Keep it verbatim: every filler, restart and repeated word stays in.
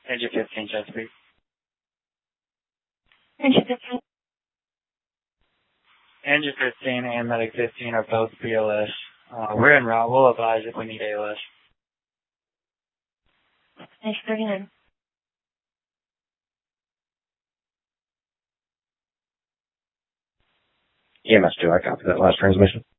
Engine fifteen, Chesapeake. Engine fifteen. Engine fifteen and Medic fifteen are both B L S. Uh, we're en route. We'll advise if we need A L S. Engine thirty-nine. E M S two, I copy that last transmission.